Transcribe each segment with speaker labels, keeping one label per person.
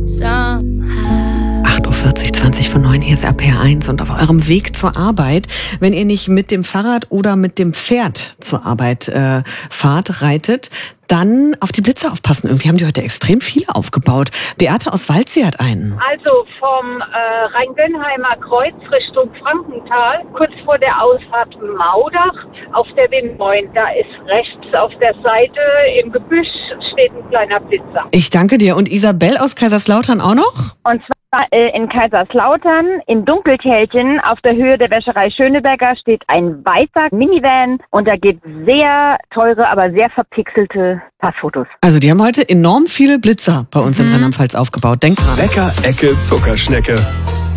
Speaker 1: 8:40 Uhr, 20 vor 9, hier ist RPR1 und auf eurem Weg zur Arbeit, wenn ihr nicht mit dem Fahrrad oder mit dem Pferd zur Arbeit fahrt, reitet, dann auf die Blitze aufpassen. Irgendwie haben die heute extrem viele aufgebaut. Beate aus Waldsee hat einen.
Speaker 2: Also vom Rheingönheimer Kreuz Richtung Frankenthal, kurz vor der Ausfahrt Maudach auf der W9. Da ist rechts auf der Seite im Gebüsch steht ein kleiner Blitzer.
Speaker 1: Ich danke dir. Und Isabel aus Kaiserslautern auch noch?
Speaker 3: Und zwar in Kaiserslautern, in Dunkeltälchen, auf der Höhe der Wäscherei Schöneberger, steht ein weißer Minivan und da geht sehr teure, aber sehr verpixelte Passfotos.
Speaker 1: Also die haben heute enorm viele Blitzer bei uns in Rheinland-Pfalz aufgebaut. Denkt dran.
Speaker 4: Bäcker, Ecke, Zuckerschnecke.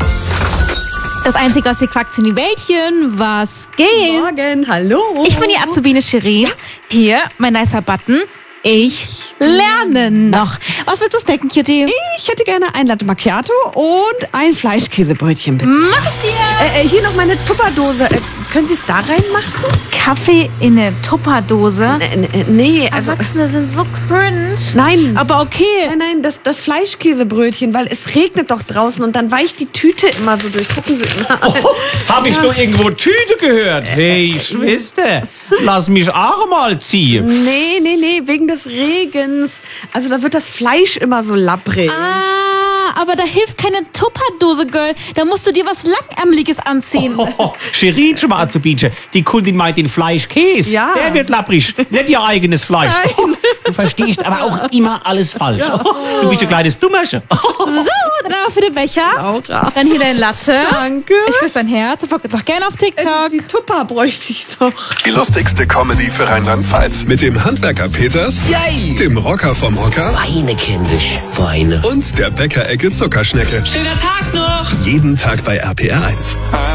Speaker 5: Das einzige aus den Quacks in die Wäldchen, was geht?
Speaker 1: Morgen, hallo.
Speaker 5: Ich bin die Azubine Shirin. Hier, mein nicer Button. Ich lerne noch. Was willst du snacken, Cutie?
Speaker 1: Ich hätte gerne ein Latte Macchiato und ein Fleischkäsebrötchen, bitte.
Speaker 5: Mach ich dir.
Speaker 1: Hier noch meine Tupperdose. Können Sie es da reinmachen?
Speaker 5: Kaffee in eine Tupperdose?
Speaker 1: Nee, also...
Speaker 5: Erwachsene sind so cringe.
Speaker 1: Nein.
Speaker 5: Aber okay.
Speaker 1: Nein, das Fleischkäsebrötchen, weil es regnet doch draußen und dann weicht die Tüte immer so durch. Gucken Sie mal.
Speaker 6: Hab ich doch irgendwo Tüte gehört? Hey, Schwester, lass mich auch mal ziehen.
Speaker 1: Nee, wegen des Regens. Also da wird das Fleisch immer so labbrig.
Speaker 5: Aber da hilft keine Tupperdose, Girl. Da musst du dir was Langärmeliges anziehen.
Speaker 6: Shirin schon mal Azubine, die Kundin meint den Fleischkäse.
Speaker 1: Ja.
Speaker 6: Der wird labbrig, nicht ihr eigenes Fleisch. Du verstehst aber auch immer alles falsch. Du bist ein kleines Dummersche.
Speaker 5: So, dann aber für den Becher.
Speaker 1: Laura.
Speaker 5: Dann hier dein Latte.
Speaker 1: Danke.
Speaker 5: Ich küsse dein Herz. Ich folge jetzt auch gerne auf TikTok.
Speaker 1: Die Tupper bräuchte ich doch.
Speaker 4: Die lustigste Comedy für Rheinland-Pfalz. Mit dem Handwerker Peters,
Speaker 7: Yay!
Speaker 4: dem Rocker vom Hocker
Speaker 7: Weine, kindisch, Weine.
Speaker 4: und der Bäcker-Ecke Zuckerschnecke.
Speaker 7: Schöner Tag noch!
Speaker 4: Jeden Tag bei RPR1.